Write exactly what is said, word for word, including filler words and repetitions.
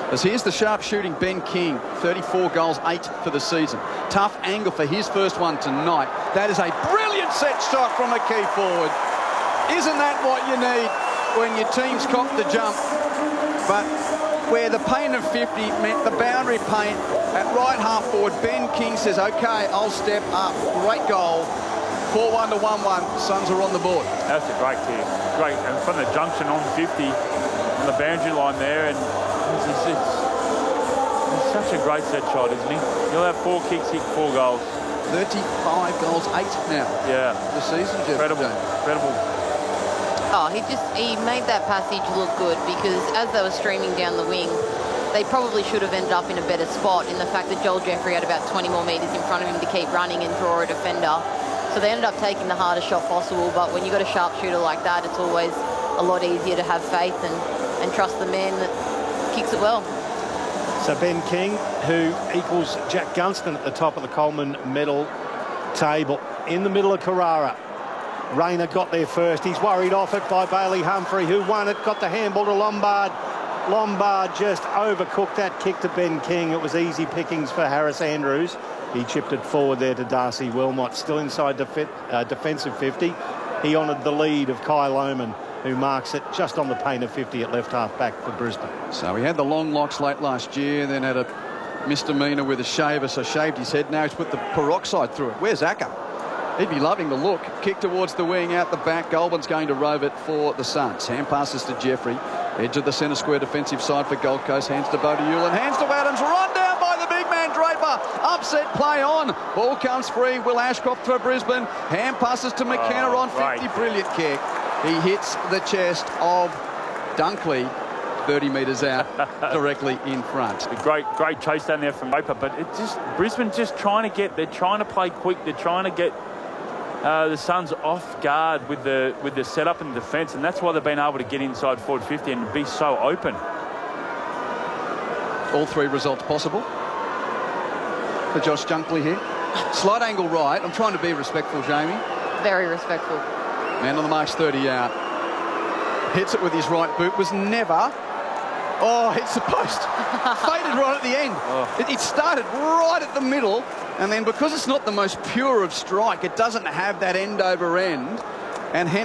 As here's the sharp-shooting Ben King, thirty-four goals, eight for the season. Tough angle for his first one tonight. That is a brilliant set shot from a key forward. Isn't that what you need when your team's copped the jump? But where the paint of fifty meant the boundary paint at right half forward, Ben King says, OK, I'll step up. Great goal. four one to one one. Suns are on the board. That's a great kick. Great. And from the junction on fifty, on the boundary line there, and it's, it's, it's, it's such a great set shot, isn't he? He'll have four kicks, hit four goals. thirty-five goals, eight now. Yeah. The season, Jeff. Incredible. Incredible. Oh, he just, he made that passage look good, because as they were streaming down the wing, they probably should have ended up in a better spot in the fact that Joel Jeffrey had about twenty more metres in front of him to keep running and draw a defender. So they ended up taking the hardest shot possible, but when you've got a sharpshooter like that, it's always a lot easier to have faith and, and trust the man that kicks it well. So Ben King, who equals Jack Gunston at the top of the Coleman medal table, in the middle of Carrara. Rayner got there first. He's worried off it by Bailey Humphrey, who won it, got the handball to Lombard. Lombard just overcooked that kick to Ben King. It was easy pickings for Harris Andrews. He chipped it forward there to Darcy Wilmot, still inside def uh, defensive fifty. He honoured the lead of Kai Lohman, who marks it just on the paint of fifty at left half back for Brisbane. So he had the long locks late last year, then had a misdemeanor with a shaver, so shaved his head. Now he's put the peroxide through it. Where's Acker? He'd be loving the look. Kick towards the wing, out the back. Goulburn's going to rove it for the Suns. Hand passes to Jeffrey. Edge of the centre square defensive side for Gold Coast. Hands to Bodie Ulan. Hands to Adams. Run down by the big man Draper. Upset play on. Ball comes free. Will Ashcroft for Brisbane. Hand passes to McKenna oh, on fifty. Right. Brilliant kick. He hits the chest of Dunkley. thirty metres out, directly in front. A great, great chase down there from Draper, but it just Brisbane just trying to get. They're trying to play quick. They're trying to get Uh, the Suns off guard with the with the setup and defence, and that's why they've been able to get inside forward fifty and be so open. All three results possible for Josh Dunkley here. Slight angle right. I'm trying to be respectful, Jamie. Very respectful. Man on the mark's thirty out. Hits it with his right boot. Was never... Oh, hits the post. Faded right at the end. Oh. It, it started right at the middle, and then because it's not the most pure of strike, it doesn't have that end over end. And